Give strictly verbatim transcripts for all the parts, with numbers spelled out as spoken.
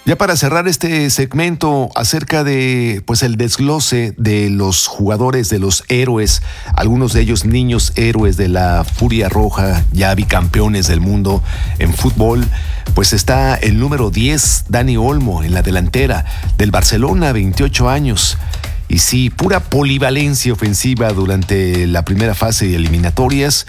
Ya para cerrar este segmento acerca de pues el desglose de los jugadores, de los héroes, algunos de ellos niños héroes de la Furia Roja, ya bicampeones del mundo en fútbol, pues está el número diez, Dani Olmo, en la delantera del Barcelona, veintiocho años. Y sí, pura polivalencia ofensiva durante la primera fase de eliminatorias.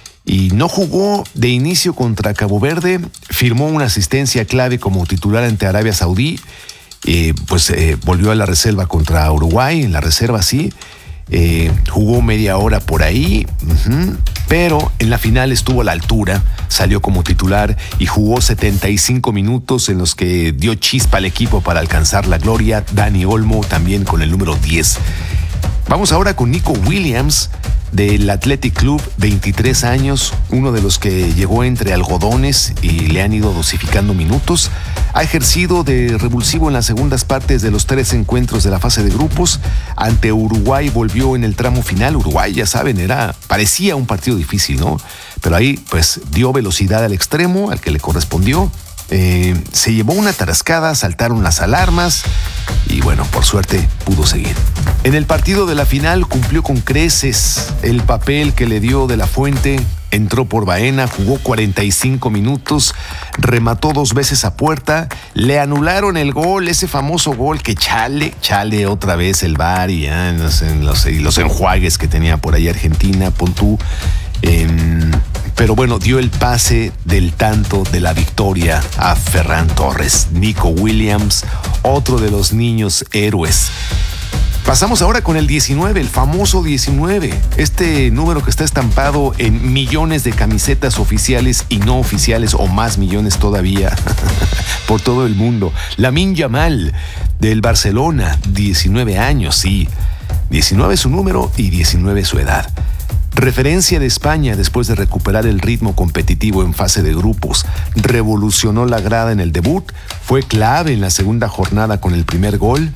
Y no jugó de inicio contra Cabo Verde, firmó una asistencia clave como titular ante Arabia Saudí, eh, pues eh, volvió a la reserva contra Uruguay, en la reserva sí, eh, jugó media hora por ahí, uh-huh, pero en la final estuvo a la altura, salió como titular y jugó setenta y cinco minutos en los que dio chispa al equipo para alcanzar la gloria. Dani Olmo también con el número diez. Vamos ahora con Nico Williams, del Athletic Club, veintitrés años, uno de los que llegó entre algodones y le han ido dosificando minutos. Ha ejercido de revulsivo en las segundas partes de los tres encuentros de la fase de grupos. Ante Uruguay volvió en el tramo final. Uruguay, ya saben, era, parecía un partido difícil, ¿no? Pero ahí pues dio velocidad al extremo, al que le correspondió. Eh, se llevó una tarascada, saltaron las alarmas y bueno, por suerte pudo seguir. En el partido de la final cumplió con creces el papel que le dio De La Fuente. Entró por Baena, jugó cuarenta y cinco minutos, remató dos veces a puerta, le anularon el gol, ese famoso gol que chale, chale otra vez el V A R y ya, en los, en los, y los enjuagues que tenía por ahí Argentina, pon tú. Eh, pero bueno, dio el pase del tanto de la victoria a Ferran Torres. Nico Williams, otro de los niños héroes. Pasamos ahora con el diecinueve, el famoso diecinueve, este número que está estampado en millones de camisetas oficiales y no oficiales, o más millones todavía, por todo el mundo. Lamine Yamal, del Barcelona, diecinueve años, sí. diecinueve es su número y diecinueve es su edad. Referencia de España después de recuperar el ritmo competitivo en fase de grupos. Revolucionó la grada en el debut, fue clave en la segunda jornada con el primer gol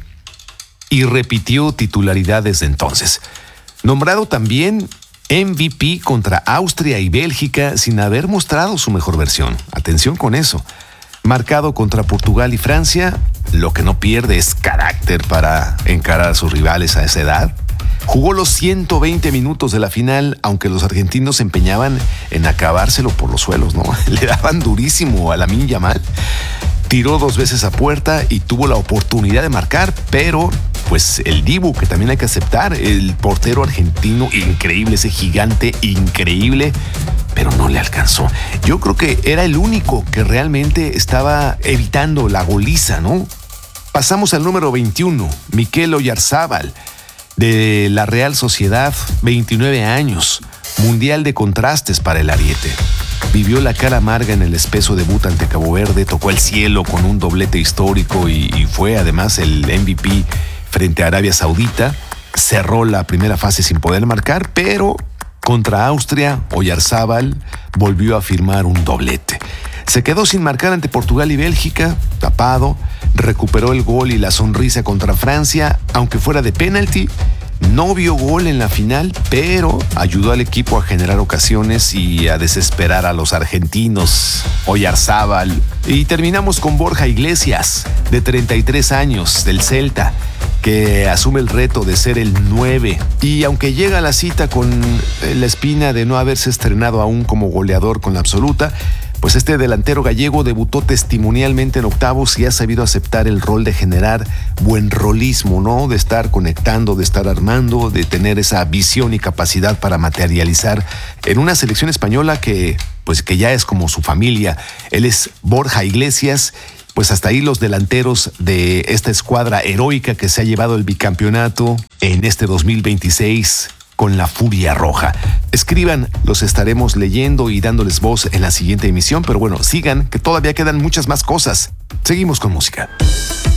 y repitió titularidad desde entonces. Nombrado también M V P contra Austria y Bélgica sin haber mostrado su mejor versión. Atención con eso. Marcado contra Portugal y Francia, lo que no pierde es carácter para encarar a sus rivales a esa edad. Jugó los ciento veinte minutos de la final, aunque los argentinos se empeñaban en acabárselo por los suelos, ¿no? Le daban durísimo a Lamine Yamal. Tiró dos veces a puerta y tuvo la oportunidad de marcar, pero pues el Dibu, que también hay que aceptar, el portero argentino, increíble, ese gigante increíble, pero no le alcanzó. Yo creo que era el único que realmente estaba evitando la goliza, ¿no? Pasamos al número veintiuno, Mikel Oyarzábal, de la Real Sociedad, veintinueve años, mundial de contrastes para el ariete. Vivió la cara amarga en el espeso debut ante Cabo Verde, tocó el cielo con un doblete histórico y, y fue además el M V P frente a Arabia Saudita. Cerró la primera fase sin poder marcar, pero contra Austria, Oyarzábal volvió a firmar un doblete. Se quedó sin marcar ante Portugal y Bélgica, tapado, recuperó el gol y la sonrisa contra Francia, aunque fuera de penalti. No vio gol en la final, pero ayudó al equipo a generar ocasiones y a desesperar a los argentinos. Oyarzábal. Y terminamos con Borja Iglesias, de treinta y tres años, del Celta, que asume el reto de ser el nueve. Y aunque llega a la cita con la espina de no haberse estrenado aún como goleador con la absoluta, pues este delantero gallego debutó testimonialmente en octavos y ha sabido aceptar el rol de generar buen rolismo, ¿no? De estar conectando, de estar armando, de tener esa visión y capacidad para materializar en una selección española que, pues, que ya es como su familia. Él es Borja Iglesias. Pues hasta ahí los delanteros de esta escuadra heroica que se ha llevado el bicampeonato en este dos mil veintiséis con la Furia Roja. Escriban, los estaremos leyendo y dándoles voz en la siguiente emisión, pero bueno, sigan, que todavía quedan muchas más cosas. Seguimos con música.